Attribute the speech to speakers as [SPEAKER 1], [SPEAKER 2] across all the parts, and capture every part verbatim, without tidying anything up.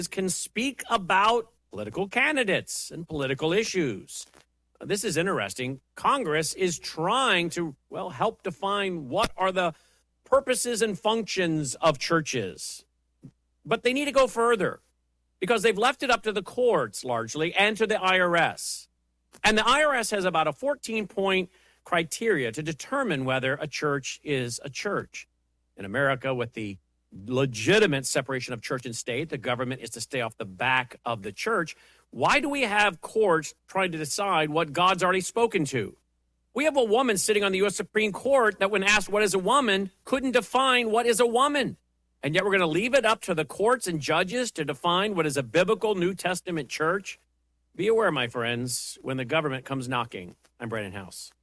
[SPEAKER 1] can speak about political candidates and political issues. This is interesting. Congress is trying to, well, help define what are the purposes and functions of churches. But they need to go further because they've left it up to the courts largely and to the I R S. And the I R S has about a fourteen-point criteria to determine whether a church is a church. In America, with the legitimate separation of church and state, the government is to stay off the back of the church. Why do we have courts trying to decide what God's already spoken to? We have a woman sitting on the U S Supreme Court that, when asked what is a woman, couldn't define what is a woman. And yet we're going to leave it up to the courts and judges to define what is a biblical New Testament church. Be aware, my friends, when the government comes knocking. I'm Brandon House.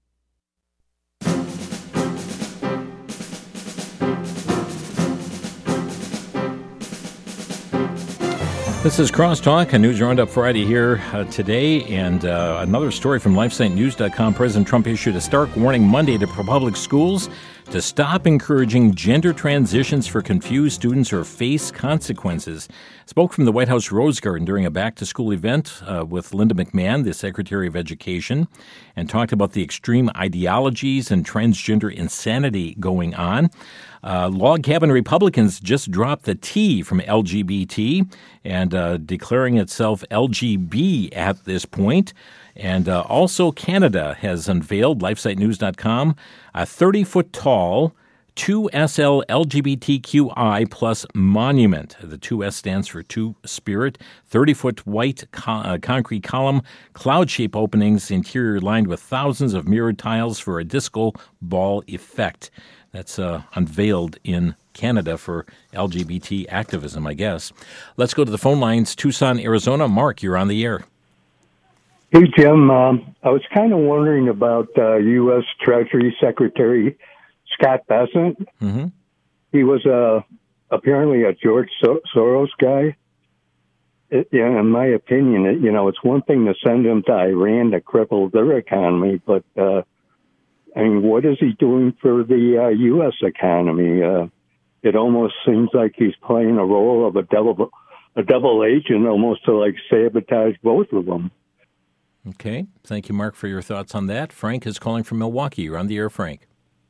[SPEAKER 2] This is Crosstalk, a news roundup Friday here uh, today, and uh, another story from LifeSite News dot com. President Trump issued a stark warning Monday to public schools to stop encouraging gender transitions for confused students or face consequences. Spoke from the White House Rose Garden during a back-to-school event uh, with Linda McMahon, the Secretary of Education, and talked about the extreme ideologies and transgender insanity going on. Uh, log cabin Republicans just dropped the T from L G B T and uh, declaring itself L G B at this point. And uh, also Canada has unveiled, LifeSite News dot com, a thirty-foot tall two S L L G B T Q I plus monument. The two S stands for Two Spirit. thirty-foot white co- uh, concrete column, cloud-shaped openings, interior lined with thousands of mirrored tiles for a disco ball effect. That's uh, unveiled in Canada for L G B T activism, I guess. Let's go to the phone lines. Tucson, Arizona. Mark, you're on the air.
[SPEAKER 3] Hey, Jim. Um, I was kind of wondering about uh, U S. Treasury Secretary Scott Bessent.
[SPEAKER 2] Mm-hmm.
[SPEAKER 3] He was uh, apparently a George Sor- Soros guy. It, you know, in my opinion, it, you know, it's one thing to send him to Iran to cripple their economy, but uh, I mean, what is he doing for the uh, U S economy? Uh, it almost seems like he's playing a role of a double, a double agent, almost to like sabotage both of them.
[SPEAKER 2] Okay. Thank you, Mark, for your thoughts on that. Frank is calling from Milwaukee. You're on the air, Frank.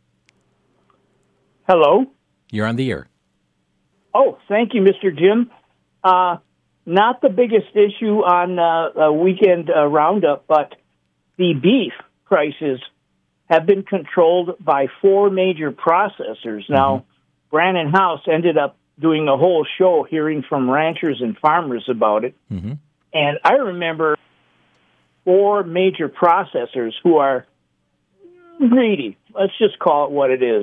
[SPEAKER 4] Hello.
[SPEAKER 2] You're on the air.
[SPEAKER 4] Oh, thank you, Mister Jim. Uh, not the biggest issue on uh, a weekend uh, roundup, but the beef prices have been controlled by four major processors. Now, mm-hmm. Brandon House ended up doing a whole show hearing from ranchers and farmers about it.
[SPEAKER 2] Mm-hmm.
[SPEAKER 4] And I remember four major processors who are greedy. Let's just call it what it is.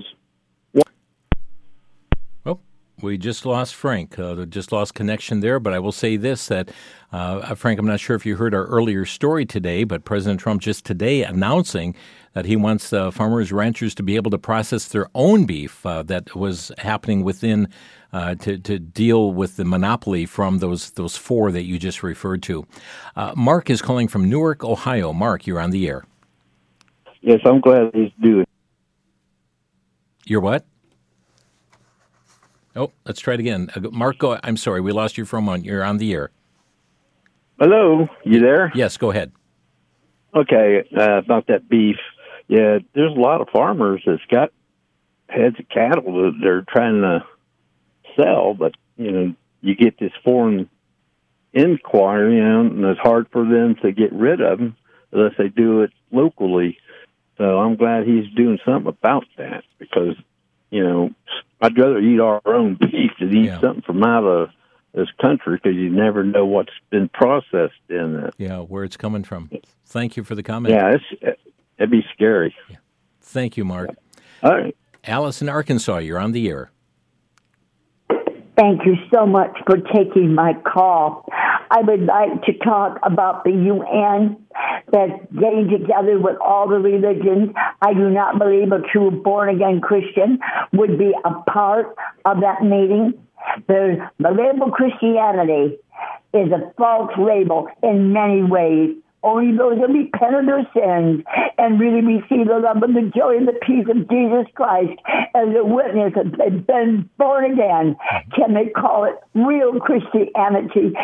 [SPEAKER 2] Well, we just lost Frank. Uh, just lost connection there, but I will say this, that, uh, Frank, I'm not sure if you heard our earlier story today, but President Trump just today announcing that he wants uh, farmers, ranchers to be able to process their own beef uh, that was happening within uh, to, to deal with the monopoly from those those four that you just referred to. Uh, Mark is calling from Newark, Ohio. Mark, you're on the air.
[SPEAKER 5] Yes, I'm glad he's doing it.
[SPEAKER 2] You're what? Oh, let's try it again. Uh, Mark, go, I'm sorry, we lost you for a moment. You're on the air.
[SPEAKER 5] Hello, you there?
[SPEAKER 2] Yes, go ahead.
[SPEAKER 5] Okay, uh, about that beef. Yeah, there's a lot of farmers that's got heads of cattle that they're trying to sell, but, you know, you get this foreign inquiry, you know, and it's hard for them to get rid of them unless they do it locally. So I'm glad he's doing something about that because, you know, I'd rather eat our own beef than eat
[SPEAKER 2] yeah.
[SPEAKER 5] something from out of this country because you never know what's been processed in it.
[SPEAKER 2] Yeah, where it's coming from. Thank you for the comment.
[SPEAKER 5] Yeah, it's, it'd be scary.
[SPEAKER 2] Yeah. Thank you, Mark.
[SPEAKER 5] All right.
[SPEAKER 2] Alice in Arkansas, you're on the air.
[SPEAKER 6] Thank you so much for taking my call. I would like to talk about the U N that's getting together with all the religions. I do not believe a true born-again Christian would be a part of that meeting. The, the label Christianity is a false label in many ways. Only those who repent of their sins and really receive the love and the joy and the peace of Jesus Christ as a witness that they've been born again can they call it real Christianity.